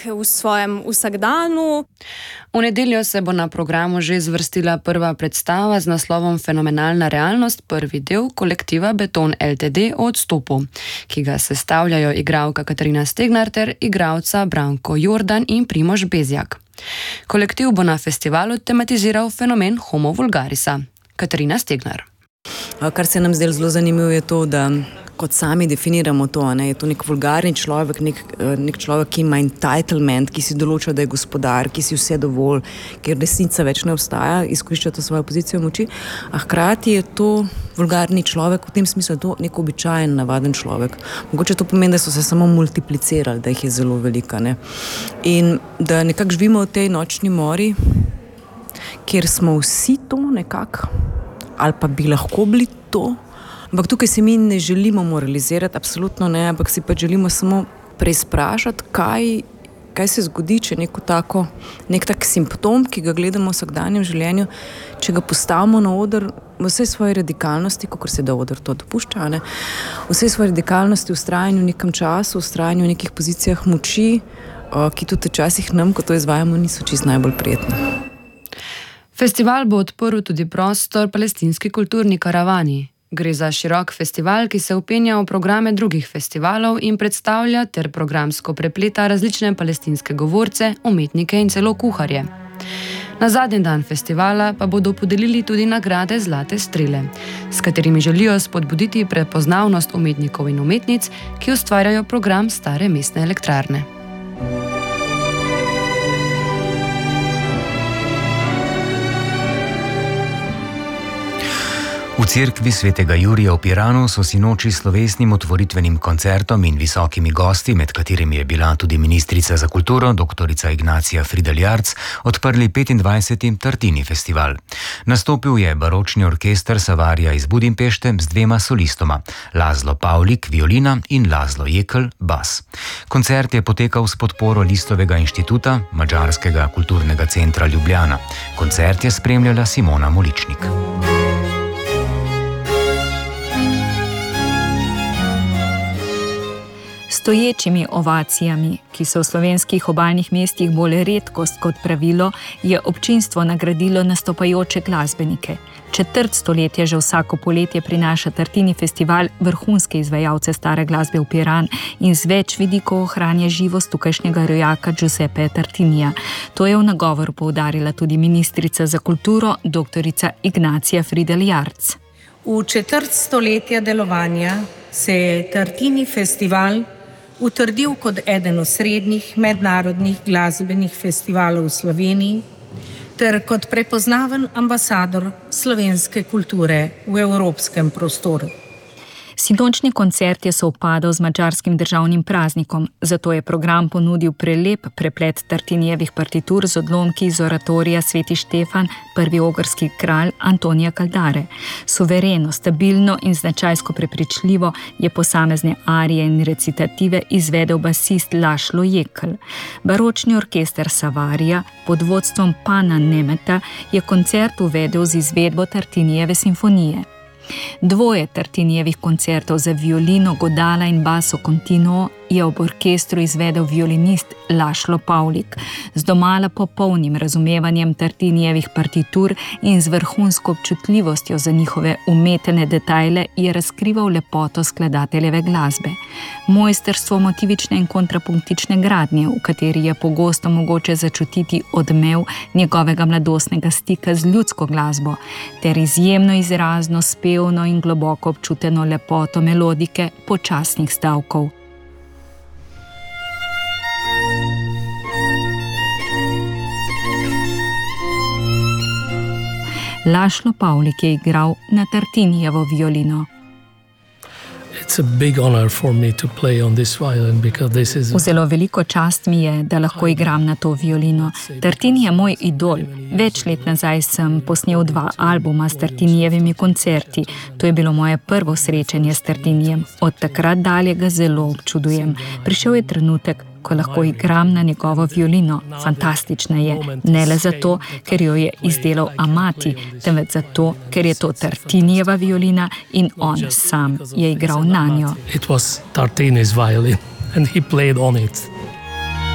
v svojem vsakdanu. V nedeljo se bo na programu že zvrstila prva predstava z naslovom Fenomenalna realnost, prvi del kolektiva Beton Ltd. O odstopu, ki ga sestavljajo igralka Katarina Stegnar ter igralca Branko Jordan in Primož Bezjak. Kolektiv bo na festivalu tematiziral fenomen homo vulgarisa. Katarina Stegnar. Kar se nam zdelo zelo zanimivo je to, da kot sami definiramo to, je to nek vulgarni človek, nek človek, ki ima entitlement, ki si določa, da je gospodar, ki si vse dovolj, ker resnica več ne obstaja, izkorišča to svojo pozicijo moči, a hkrati je to vulgarni človek, v tem smislu je to nek običajen, navaden človek. Mogoče to pomeni, da so se samo multiplicirali, da jih je zelo velika. In da nekako živimo v tej nočni mori, kjer smo vsi to nekako, ali pa bi lahko bili to. Ampak tukaj se mi ne želimo moralizirati, absolutno ne, ampak si pa želimo samo preizprašati, kaj se zgodi, če nek tak simptom, ki ga gledamo v vsakdanjem življenju, če ga postavimo na oder v vsej svoji radikalnosti, kakor se da oder to dopušča, v vsej svoji radikalnosti, vztrajanju v nekem času, vztrajanju v nekih pozicijah moči, ki tudi včasih nam, ko to izvajamo, niso čisto najbolj prijetni. Festival bo odprl tudi prostor palestinski kulturni karavani. Gre za širok festival, ki se vpenja v programe drugih festivalov in predstavlja ter programsko prepleta različne palestinske govorce, umetnike in celo kuharje. Na zadnji dan festivala pa bodo podelili tudi nagrade Zlate strele, s katerimi želijo spodbuditi prepoznavnost umetnikov in umetnic, ki ustvarjajo program Stare mestne elektrarne. V cerkvi svetega Jurija v Piranu so sinoči slovesnim otvoritvenim koncertom in visokimi gosti, med katerimi je bila tudi ministrica za kulturo, doktorica Ignacija Fridel Jarc, odprli 25. Tartini festival. Nastopil je baročni orkester Savarija iz Budimpešte z dvema solistoma, Laszlo Pavlik, violina in Laszlo Jekl, bas. Koncert je potekal s podporo Listovega inštituta, Madžarskega kulturnega centra Ljubljana. Koncert je spremljala Simona Moličnik. Stoječimi ovacijami, ki so v slovenskih obalnih mestih bolj redkost kot pravilo, je občinstvo nagradilo nastopajoče glasbenike. Četrt stoletja že vsako poletje prinaša Tartini festival vrhunske izvajalce stare glasbe v Piran in z več vidikov ohranja živost tukajšnjega rojaka Giuseppe Tartinija. To je v nagovoru poudarila tudi ministrica za kulturo, doktorica Ignacija Fridel Jarc. V četrt stoletja delovanja se je Tartini festival utrdil kot eden osrednjih mednarodnih glasbenih festivalov v Sloveniji ter kot prepoznaven ambasador slovenske kulture v evropskem prostoru. Sinočni koncert je sovpadal z madžarskim državnim praznikom, zato je program ponudil prelep preplet Tartinijevih partitur z odlomki iz oratorija Sveti Štefan, prvi ogrski kralj Antonija Kaldare. Suvereno, stabilno in značajsko prepričljivo je posamezne arije in recitative izvedel basist Laszlo Jekl. Baročni orkester Savarija pod vodstvom Pana Nemeta je koncert uvedel z izvedbo Tartinijeve simfonije. Dvoje Tartinijevih koncertov za violino, godala in basso continuo je ob orkestru izvedel violinist Laszlo Pavlik z domala popolnim razumevanjem Tartinijevih partitur in z vrhunsko občutljivostjo za njihove umetne detajle je razkrival lepoto skladateljeve glasbe. Mojstrstvo motivične in kontrapunktične gradnje, v kateri je pogosto mogoče začutiti odmev njegovega mladostnega stika z ljudsko glasbo, ter izjemno izrazno, spevno in globoko občuteno lepoto melodike počasnih stavkov. Laszlo Pavlik je igral na Tartinijevo violino. Zelo veliko čast mi je, da lahko igram na to violino. Tartini je moj idol. Več let nazaj sem posnel 2 albuma s Tartinijevimi koncerti. To je bilo moje prvo srečanje s Tartinijem. Od takrat dalje ga zelo občudujem. Prišel je trenutek, ko lahko igram na njegovo violino. Fantastična je, ne le zato, ker jo je izdelal Amati, temveč zato, ker je to Tartinijeva violina in on sam je igral na njo. It was Tartini's violin and he played on it.